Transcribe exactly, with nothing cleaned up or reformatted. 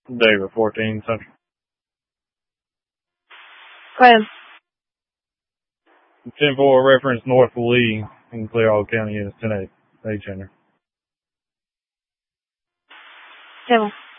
David, fourteen Central. Go ahead. ten four reference North Lee in Clearwater County units ten eight. Hey, Chandler. Table.